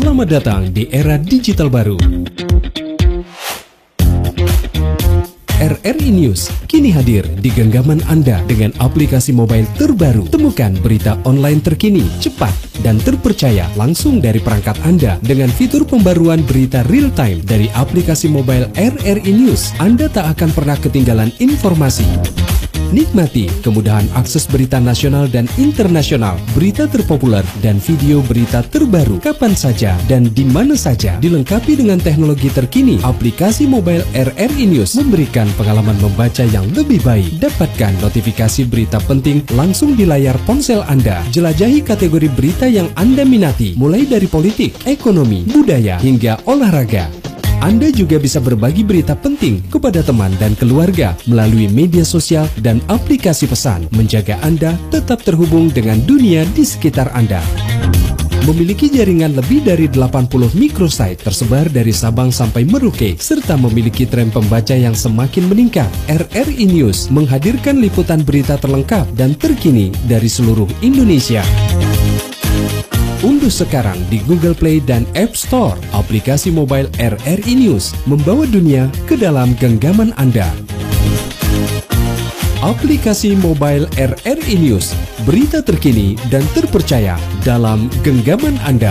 Selamat datang di era digital baru. RRI News kini hadir di genggaman Anda dengan aplikasi mobile terbaru. Temukan berita online terkini, cepat, dan terpercaya langsung dari perangkat Anda dengan fitur pembaruan berita real time dari aplikasi mobile RRI News. Anda tak akan pernah ketinggalan informasi. Nikmati kemudahan akses berita nasional dan internasional, berita terpopuler, dan video berita terbaru kapan saja dan di mana saja. Dilengkapi dengan teknologi terkini, aplikasi mobile RRI News memberikan pengalaman membaca yang lebih baik. Dapatkan notifikasi berita penting langsung di layar ponsel Anda. Jelajahi kategori berita yang Anda minati, mulai dari politik, ekonomi, budaya, hingga olahraga. Anda juga bisa berbagi berita penting kepada teman dan keluarga melalui media sosial dan aplikasi pesan, menjaga Anda tetap terhubung dengan dunia di sekitar Anda. Memiliki jaringan lebih dari 80 microsite tersebar dari Sabang sampai Merauke, serta memiliki tren pembaca yang semakin meningkat. RRI News menghadirkan liputan berita terlengkap dan terkini dari seluruh Indonesia. Unduh sekarang di Google Play dan App Store aplikasi mobile RRI News, membawa dunia ke dalam genggaman Anda. Aplikasi mobile RRI News, berita terkini dan terpercaya dalam genggaman Anda.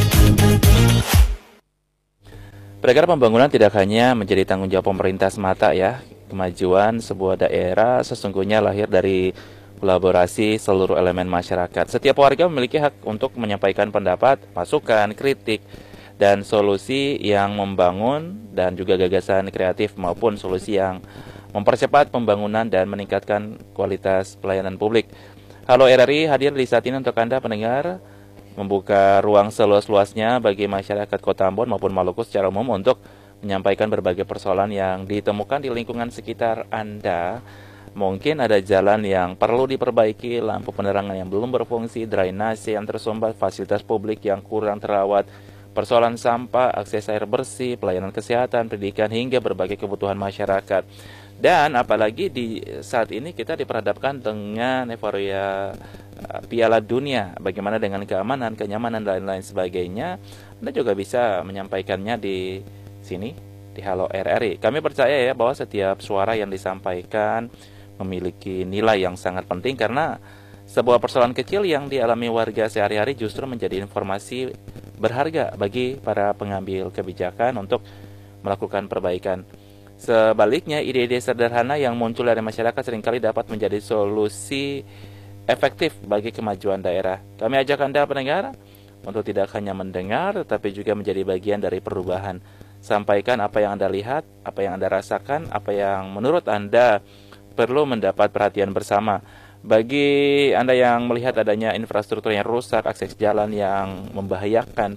Perkara pembangunan tidak hanya menjadi tanggung jawab pemerintah semata ya. Kemajuan sebuah daerah sesungguhnya lahir dari kolaborasi seluruh elemen masyarakat. Setiap warga memiliki hak untuk menyampaikan pendapat, masukan, kritik, dan solusi yang membangun dan juga gagasan kreatif maupun solusi yang mempercepat pembangunan dan meningkatkan kualitas pelayanan publik. Halo RRI hadir di saat ini untuk Anda pendengar, membuka ruang seluas-luasnya bagi masyarakat Kota Ambon maupun Maluku secara umum untuk menyampaikan berbagai persoalan yang ditemukan di lingkungan sekitar Anda. Mungkin ada jalan yang perlu diperbaiki, lampu penerangan yang belum berfungsi, drainase yang tersumbat, fasilitas publik yang kurang terawat, persoalan sampah, akses air bersih, pelayanan kesehatan, pendidikan, hingga berbagai kebutuhan masyarakat. Dan apalagi di saat ini kita diperhadapkan dengan euforia Piala Dunia, bagaimana dengan keamanan, kenyamanan, dan lain-lain sebagainya. Anda juga bisa menyampaikannya di sini, di Halo RRI. Kami percaya ya bahwa setiap suara yang disampaikan memiliki nilai yang sangat penting, karena sebuah persoalan kecil yang dialami warga sehari-hari justru menjadi informasi berharga bagi para pengambil kebijakan untuk melakukan perbaikan. Sebaliknya, ide-ide sederhana yang muncul dari masyarakat seringkali dapat menjadi solusi efektif bagi kemajuan daerah. Kami ajak Anda pendengar untuk tidak hanya mendengar, tetapi juga menjadi bagian dari perubahan. Sampaikan apa yang Anda lihat, apa yang Anda rasakan, apa yang menurut Anda perlu mendapat perhatian bersama. Bagi Anda yang melihat adanya infrastruktur yang rusak, akses jalan yang membahayakan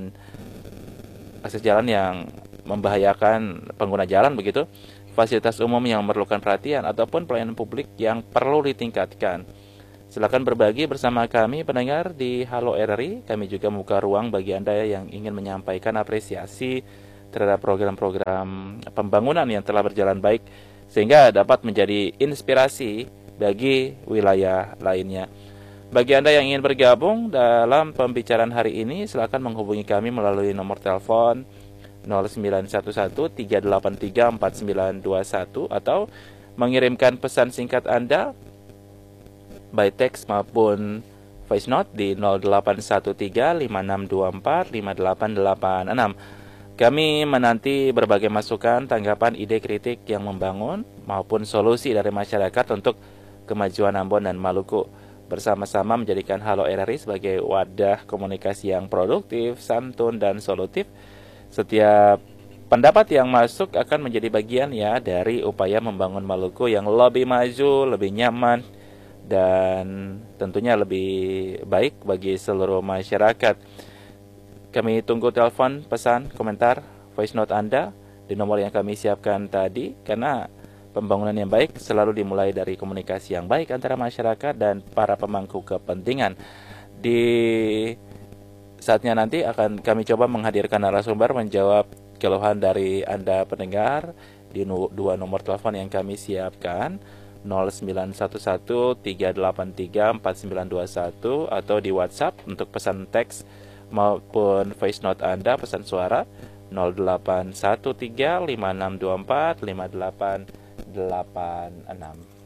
pengguna jalan begitu, fasilitas umum yang memerlukan perhatian, ataupun pelayanan publik yang perlu ditingkatkan, silakan berbagi bersama kami pendengar di Halo RRI. Kami juga membuka ruang bagi Anda yang ingin menyampaikan apresiasi terhadap program-program pembangunan yang telah berjalan baik, sehingga dapat menjadi inspirasi bagi wilayah lainnya. Bagi Anda yang ingin bergabung dalam pembicaraan hari ini, silakan menghubungi kami melalui nomor telepon 0911-383-4921 atau mengirimkan pesan singkat Anda by text maupun voice note di 0813-5624-5886. Kami menanti berbagai masukan, tanggapan, ide, kritik yang membangun maupun solusi dari masyarakat untuk kemajuan Ambon dan Maluku. Bersama-sama menjadikan Halo RRI sebagai wadah komunikasi yang produktif, santun, dan solutif. Setiap pendapat yang masuk akan menjadi bagian ya dari upaya membangun Maluku yang lebih maju, lebih nyaman, dan tentunya lebih baik bagi seluruh masyarakat. Kami tunggu telepon, pesan, komentar, voice note Anda di nomor yang kami siapkan tadi, karena pembangunan yang baik selalu dimulai dari komunikasi yang baik antara masyarakat dan para pemangku kepentingan. Di saatnya nanti akan kami coba menghadirkan narasumber menjawab keluhan dari Anda pendengar di dua nomor telepon yang kami siapkan, 0911-383-4921 atau di WhatsApp untuk pesan teks maupun voice note Anda, pesan suara 081356245886.